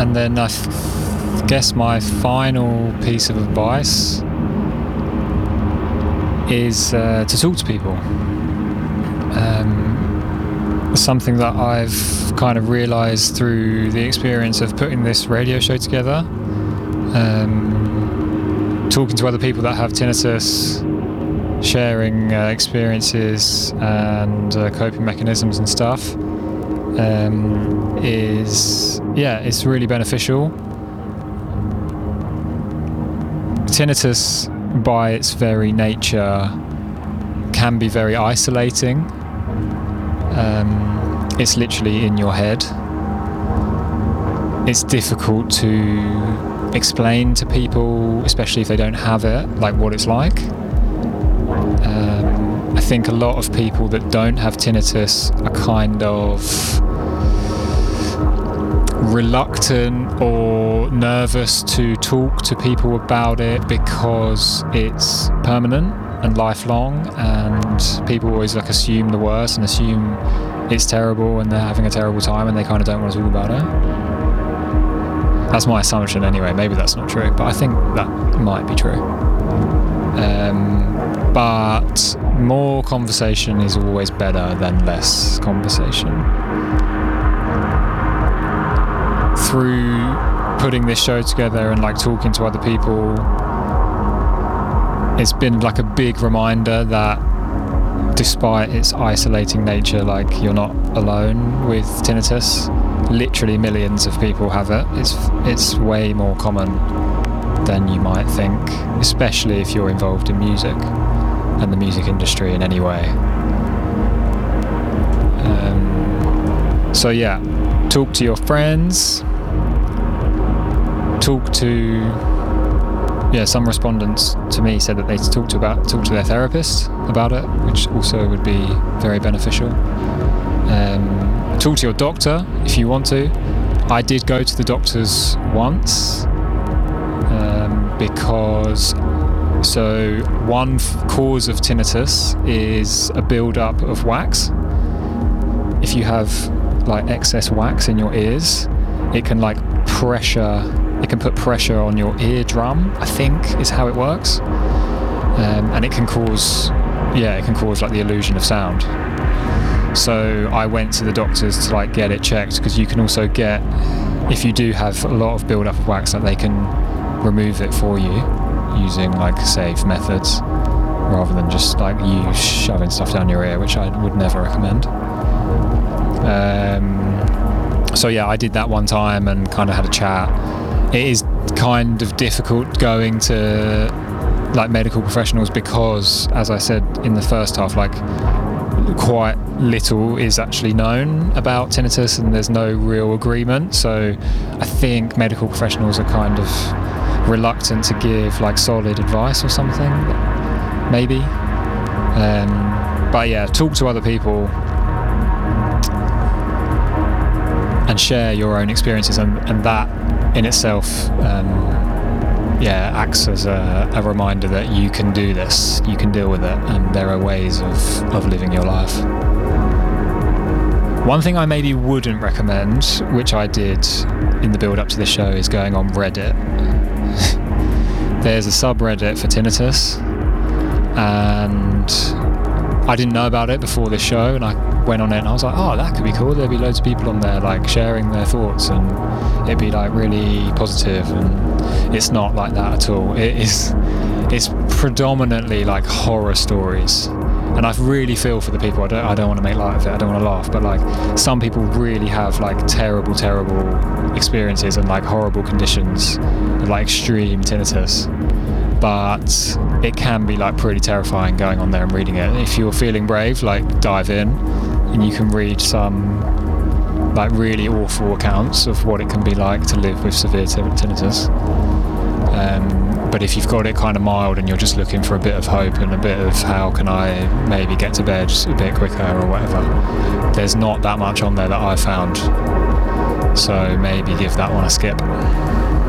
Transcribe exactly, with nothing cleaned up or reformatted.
and then I f- guess my final piece of advice is uh, to talk to people. Um, something that I've kind of realised through the experience of putting this radio show together, um, talking to other people that have tinnitus, sharing uh, experiences and uh, coping mechanisms and stuff, um, is, yeah, it's really beneficial. Tinnitus, by its very nature, can be very isolating. Um, it's literally in your head. It's difficult to explain to people, especially if they don't have it, like what it's like. Um, I think a lot of people that don't have tinnitus are kind of reluctant or nervous to talk to people about it because it's permanent and lifelong, and people always like assume the worst and assume it's terrible and they're having a terrible time and they kind of don't want to talk about it. That's my assumption anyway. Maybe that's not true, but I think that might be true. Um, but more conversation is always better than less conversation. Through putting this show together and like talking to other people, it's been like a big reminder that despite its isolating nature, like you're not alone with tinnitus. Literally millions of people have it. It's it's way more common than you might think, especially if you're involved in music and the music industry in any way. Um, so yeah, talk to your friends, talk to, yeah, some respondents to me said that they talk to about talk to their therapist about it, which also would be very beneficial. Um, talk to your doctor if you want to. I did go to the doctors once um, because so one f- cause of tinnitus is a build-up of wax. If you have like excess wax in your ears, it can like pressure it can put pressure on your eardrum, I think is how it works, um, and it can cause yeah it can cause like the illusion of sound. So I went to the doctors to like get it checked, because you can also get, if you do have a lot of build up of wax, that they can remove it for you using like safe methods rather than just like you shoving stuff down your ear, which I would never recommend. Um, so yeah, I did that one time and kind of had a chat. It is kind of difficult going to like medical professionals because, as I said in the first half, like quite little is actually known about tinnitus and there's no real agreement. So I think medical professionals are kind of reluctant to give like solid advice or something, maybe. Um, but yeah, talk to other people and share your own experiences, and, and that in itself um, yeah acts as a, a reminder that you can do this, you can deal with it, and there are ways of, of living your life. One thing I maybe wouldn't recommend, which I did in the build up to this show, is going on Reddit. There's a subreddit for tinnitus, and I didn't know about it before this show, and I went on it and I was like, oh, that could be cool. There'd be loads of people on there like sharing their thoughts, and it'd be like really positive, and it's not like that at all. It is it's predominantly like horror stories, and I really feel for the people. I don't I don't want to make light of it, I don't want to laugh, but like some people really have like terrible terrible experiences and like horrible conditions, like extreme tinnitus. But it can be like pretty terrifying going on there and reading it. If you're feeling brave, like dive in and you can read some like really awful accounts of what it can be like to live with severe t- tinnitus. Um, but if you've got it kind of mild and you're just looking for a bit of hope and a bit of how can I maybe get to bed a bit quicker or whatever, there's not that much on there that I've found. So maybe give that one a skip.